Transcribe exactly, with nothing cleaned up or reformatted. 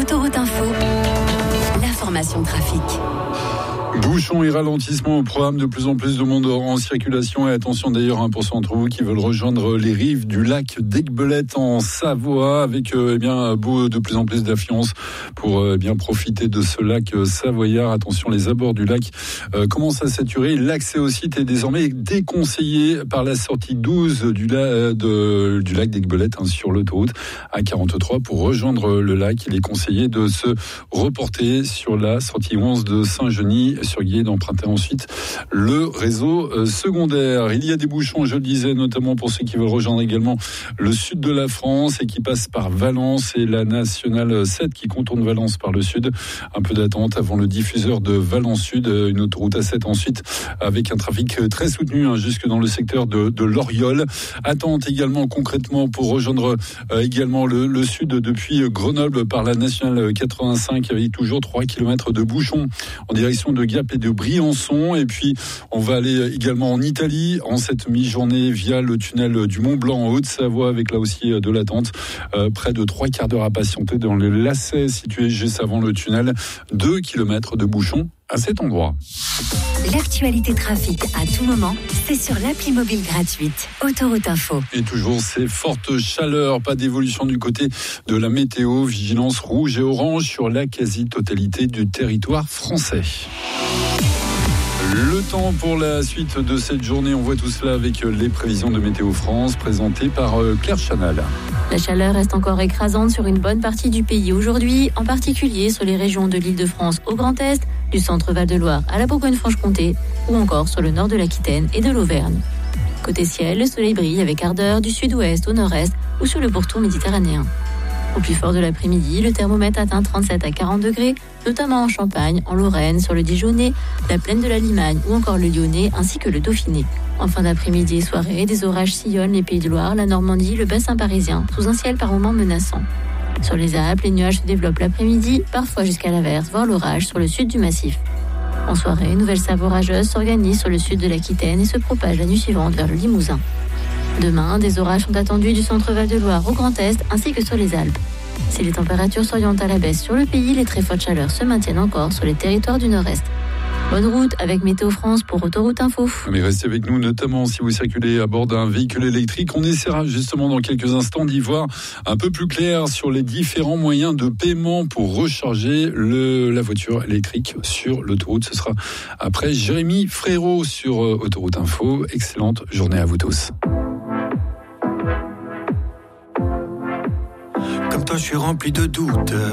Autoroute Info, l'information trafic. Bouchons et ralentissements au programme, de plus en plus de monde en circulation. Et attention d'ailleurs, un pour cent d'entre vous qui veulent rejoindre les rives du lac d'Aiguebelette en Savoie, avec euh, eh bien de plus en plus d'affluence pour euh, bien profiter de ce lac savoyard. Attention, les abords du lac euh, commencent à saturer. L'accès au site est désormais déconseillé par la sortie douze du, la, de, du lac d'Aiguebelette hein, sur l'autoroute A quarante-trois. Pour rejoindre le lac, il est conseillé de se reporter sur la sortie onze de Saint-Genis sur Guillet, d'emprunter ensuite le réseau euh, secondaire. Il y a des bouchons, je le disais, notamment pour ceux qui veulent rejoindre également le sud de la France et qui passent par Valence, et la nationale sept qui contourne Valence par le sud. Un peu d'attente avant le diffuseur de Valence Sud, une autoroute A sept ensuite avec un trafic très soutenu hein, jusque dans le secteur de, de l'Oriol. Attente également concrètement pour rejoindre euh, également le, le sud depuis Grenoble par la nationale quatre-vingt-cinq, avec toujours trois kilomètres de bouchons en direction de Gap et de Briançon. Et puis on va aller également en Italie en cette mi-journée via le tunnel du Mont Blanc en Haute-Savoie, avec là aussi de l'attente, euh, près de trois quarts d'heure à patienter dans le lacet situé juste avant le tunnel. Deux kilomètres de bouchons à cet endroit. L'actualité trafic à tout moment, c'est sur l'appli mobile gratuite Autoroute Info. Et toujours ces fortes chaleurs, pas d'évolution du côté de la météo, vigilance rouge et orange sur la quasi-totalité du territoire français. Le temps pour la suite de cette journée, on voit tout cela avec les prévisions de Météo France présentées par Claire Chanal. La chaleur reste encore écrasante sur une bonne partie du pays aujourd'hui, en particulier sur les régions de l'Île-de-France au Grand Est, du centre Val-de-Loire à la Bourgogne-Franche-Comté ou encore sur le nord de l'Aquitaine et de l'Auvergne. Côté ciel, le soleil brille avec ardeur du sud-ouest au nord-est ou sur le pourtour méditerranéen. Au plus fort de l'après-midi, le thermomètre atteint trente-sept à quarante degrés, notamment en Champagne, en Lorraine, sur le Dijonnais, la plaine de la Limagne ou encore le Lyonnais ainsi que le Dauphiné. En fin d'après-midi et soirée, des orages sillonnent les Pays de Loire, la Normandie, le bassin parisien, sous un ciel par moments menaçant. Sur les Alpes, les nuages se développent l'après-midi, parfois jusqu'à l'averse, voire l'orage sur le sud du massif. En soirée, une nouvelle salve orageuse s'organise sur le sud de l'Aquitaine et se propage la nuit suivante vers le Limousin. Demain, des orages sont attendus du centre Val-de-Loire au Grand Est ainsi que sur les Alpes. Si les températures s'orientent à la baisse sur le pays, les très fortes chaleurs se maintiennent encore sur les territoires du Nord-Est. Bonne route avec Météo France pour Autoroute Info. Mais restez avec nous, notamment si vous circulez à bord d'un véhicule électrique. On essaiera justement dans quelques instants d'y voir un peu plus clair sur les différents moyens de paiement pour recharger le, la voiture électrique sur l'autoroute. Ce sera après Jérémy Frérot sur Autoroute Info. Excellente journée à vous tous. Comme toi, je suis rempli de doutes.